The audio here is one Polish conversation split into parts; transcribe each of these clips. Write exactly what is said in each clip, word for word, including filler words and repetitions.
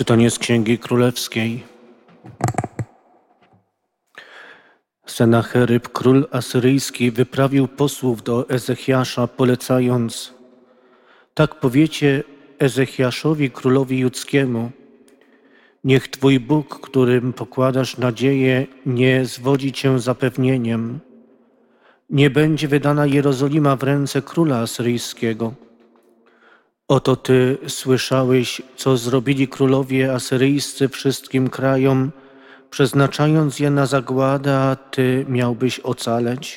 Czytanie z Księgi Królewskiej. Senacheryb, król asyryjski, wyprawił posłów do Ezechiasza, polecając: tak powiecie Ezechiaszowi, królowi judzkiemu: niech Twój Bóg, którym pokładasz nadzieję, nie zwodzi Cię zapewnieniem. Nie będzie wydana Jerozolima w ręce króla asyryjskiego. Oto Ty słyszałeś, co zrobili królowie asyryjscy wszystkim krajom, przeznaczając je na zagładę, a Ty miałbyś ocaleć.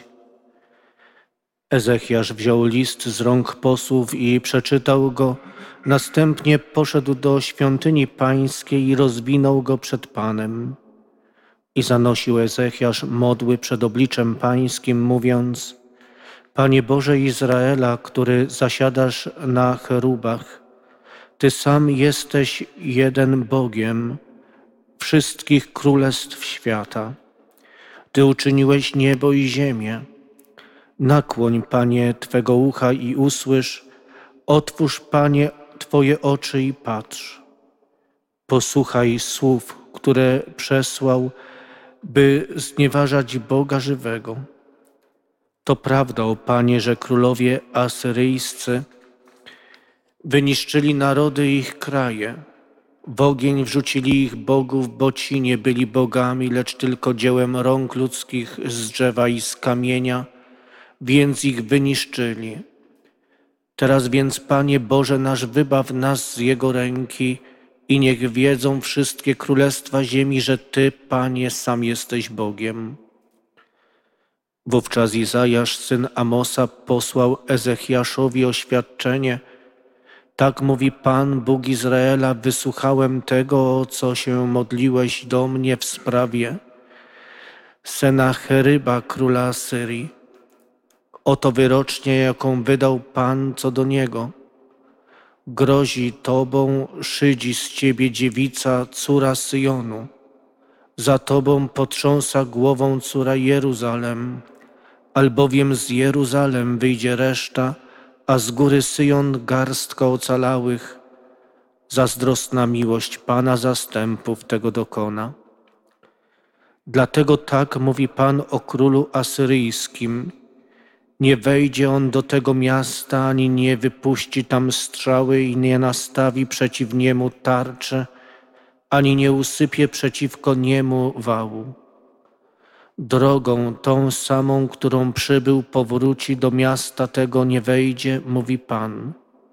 Ezechiasz wziął list z rąk posłów i przeczytał go, następnie poszedł do świątyni pańskiej i rozwinął go przed Panem. I zanosił Ezechiasz modły przed obliczem pańskim, mówiąc: Panie Boże Izraela, który zasiadasz na cherubach, Ty sam jesteś jeden Bogiem wszystkich królestw świata. Ty uczyniłeś niebo i ziemię. Nakłoń, Panie, Twego ucha i usłysz, otwórz, Panie, Twoje oczy i patrz. Posłuchaj słów, które przesłał, by znieważać Boga żywego. To prawda, o Panie, że królowie asyryjscy wyniszczyli narody i ich kraje. W ogień wrzucili ich bogów, bo ci nie byli bogami, lecz tylko dziełem rąk ludzkich z drzewa i z kamienia, więc ich wyniszczyli. Teraz więc, Panie Boże nasz, wybaw nas z Jego ręki i niech wiedzą wszystkie królestwa ziemi, że Ty, Panie, sam jesteś Bogiem. Wówczas Izajasz, syn Amosa, posłał Ezechiaszowi oświadczenie: tak mówi Pan, Bóg Izraela, wysłuchałem tego, o co się modliłeś do mnie w sprawie Senacheryba, króla Asyrii. Oto wyrocznie, jaką wydał Pan co do niego. Grozi Tobą, szydzi z Ciebie dziewica, córa Syjonu. Za Tobą potrząsa głową córa Jeruzalem, albowiem z Jeruzalem wyjdzie reszta, a z góry Syjon garstka ocalałych. Zazdrosna miłość Pana zastępów tego dokona. Dlatego tak mówi Pan o królu asyryjskim: nie wejdzie on do tego miasta, ani nie wypuści tam strzały i nie nastawi przeciw niemu tarczy, ani nie usypie przeciwko niemu wału. Drogą tą samą, którą przybył, powróci, do miasta tego nie wejdzie, mówi Pan.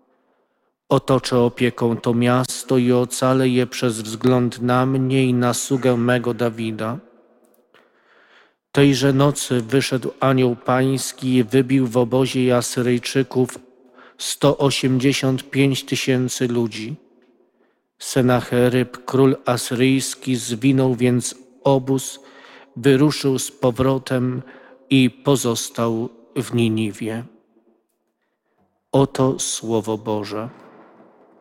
Otoczę opieką to miasto i ocalę je przez wzgląd na mnie i na sługę mego Dawida. Tejże nocy wyszedł anioł pański i wybił w obozie Asyryjczyków sto osiemdziesiąt pięć tysięcy ludzi. Senacheryb, król asyryjski, zwinął więc obóz, wyruszył z powrotem i pozostał w Niniwie. Oto Słowo Boże.